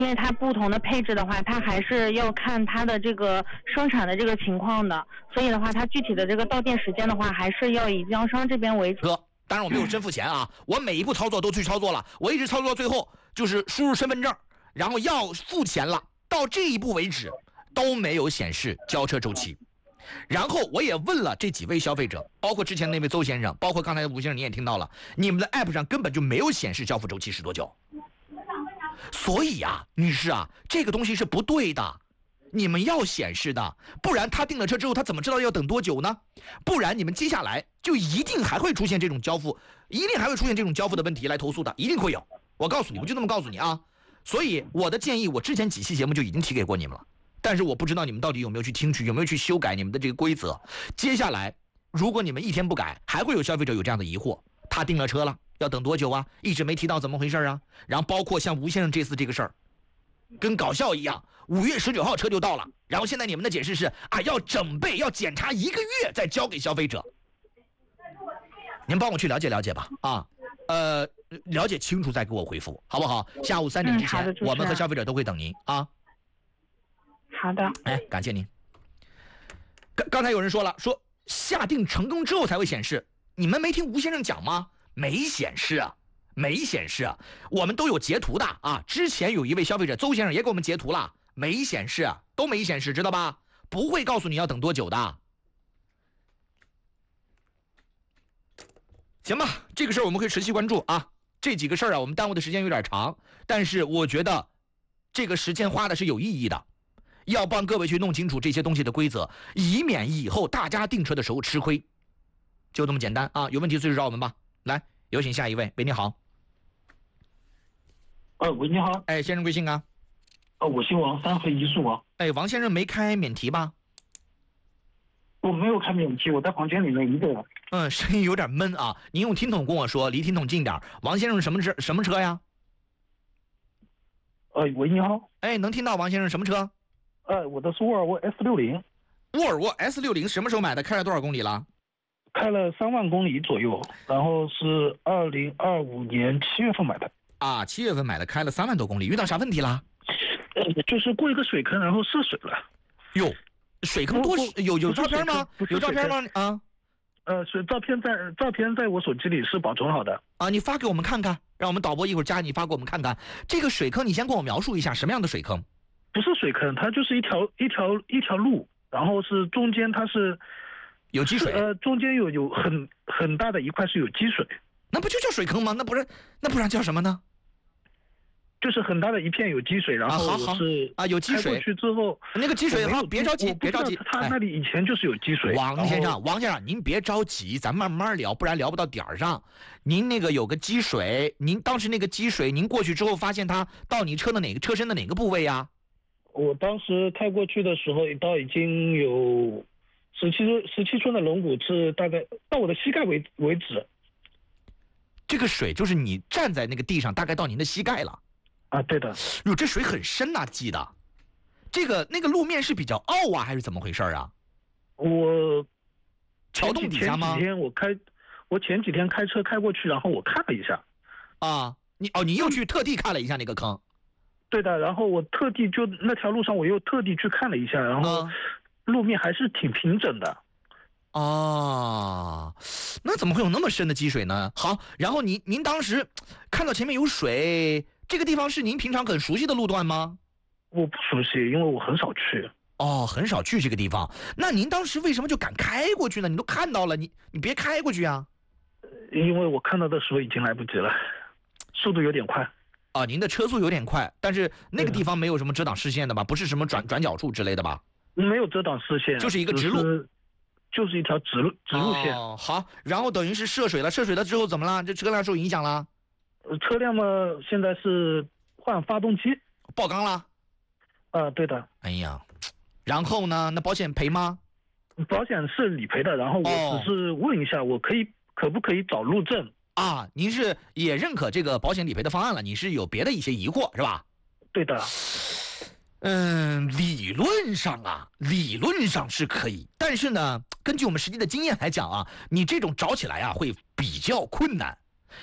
因为它不同的配置的话，它还是要看它的这个生产的这个情况的，所以的话，它具体的这个到店时间的话，还是要以经销商这边为主。 当然我没有真付钱啊，我每一步操作都去操作了，我一直操作到最后就是输入身份证，然后要付钱了，到这一步为止都没有显示交车周期。然后我也问了这几位消费者，包括之前那位邹先生，包括刚才的吴先生，你也听到了，你们的 app 上根本就没有显示交付周期是多久。所以啊，女士啊，这个东西是不对的，你们要显示的，不然他订了车之后，他怎么知道要等多久呢？不然你们接下来就一定还会出现这种交付，一定还会出现这种交付的问题来投诉的，一定会有。我告诉你，我就这么告诉你啊。所以我的建议，我之前几期节目就已经提给过你们了，但是我不知道你们到底有没有去听取，有没有去修改你们的这个规则。接下来，如果你们一天不改，还会有消费者有这样的疑惑，他订了车了，要等多久啊？一直没提到，怎么回事啊？然后包括像吴先生这次这个事儿，跟搞笑一样，5月19号车就到了，然后现在你们的解释是啊，要整备，要检查1个月再交给消费者。您帮我去了解了解吧，啊，了解清楚再给我回复，好不好？下午3点之前，我们和消费者都会等您啊。 好的。 哎，感谢您。刚才有人说了，说下定成功之后才会显示，你们没听吴先生讲吗？没显示啊，没显示啊，我们都有截图的啊。之前有一位消费者邹先生也给我们截图了，没显示啊，都没显示，知道吧？不会告诉你要等多久的。行吧，这个事儿我们会持续关注啊。这几个事儿啊，我们耽误的时间有点长，但是我觉得这个时间花的是有意义的，要帮各位去弄清楚这些东西的规则，以免以后大家订车的时候吃亏。就这么简单啊！有问题随时找我们吧。来，有请下一位。喂，你好。 喂，你好。 哎，先生贵姓啊？ 我姓王，3横1竖王。 哎，王先生没开免提吧？ 我没有开免提，我在房间里面一个人。 声音有点闷啊。您用听筒跟我说，离听筒近点。王先生什么车呀？ 喂，你好。 哎，能听到王先生什么车？ 我的是沃尔沃 S60。 沃尔沃 S60什么时候买的？开了多少公里了？ 开了3万公里左右，然后是2025年7月份买的。 啊，7月份买的，开了3万多公里，遇到啥问题啦？ 就是过一个水坑，然后涉水了。 哟，水坑多有照片吗？有照片吗？啊？ 是照片在我手机里是保存好的。 啊，你发给我们看看，让我们导播一会儿加你发给我们看看。这个水坑你先跟我描述一下什么样的水坑？ 不是水坑，它就是一条路，然后是中间它是有积水。 中间有很大的一块是有积水。 那不就叫水坑吗？那不然叫什么呢？ 就是很大的一片有积水，然后是有积水。 开过去之后， 那个积水好，别着急，别着急。 他那里以前就是有积水。 王先生，您别着急，咱慢慢聊，不然聊不到点儿上。您那个有个积水，您当时那个积水，您过去之后发现它到你车身的哪个部位呀？ 我当时开过去的时候，到已经有17寸的龙骨，是大概到我的膝盖为止。 这个水就是你站在那个地上，大概到您的膝盖了。 啊，对的。 哟，这水很深呐，记得。那个路面是比较凹啊，还是怎么回事啊？ 我桥洞底下吗？ 我前几天开车开过去，然后我看了一下。 啊，你又去特地看了一下那个坑？ 对的，然后我特地就那条路上我又特地去看了一下，然后路面还是挺平整的。 哦，那怎么会有那么深的积水呢？好，然后您当时看到前面有水，这个地方是您平常很熟悉的路段吗？ 我不熟悉，因为我很少去。 哦，很少去这个地方。那您当时为什么就敢开过去呢？你都看到了，你别开过去啊。 因为我看到的时候已经来不及了，速度有点快。 啊，您的车速有点快，但是那个地方没有什么遮挡视线的吧？不是什么转角处之类的吧？ 没有遮挡视线， 就是一个直路。 就是一条直路线。 哦，好，然后等于是涉水了之后怎么了？这车辆受影响了？ 车辆嘛，现在是换发动机， 爆缸了。 对的。 哎呀，然后呢？那保险赔吗？ 保险是理赔的，然后我只是问一下，我可不可以找路政？ 啊，您是也认可这个保险理赔的方案了？你是有别的一些疑惑是吧？ 对的。 理论上是可以，但是呢，根据我们实际的经验来讲啊，你这种找起来啊会比较困难。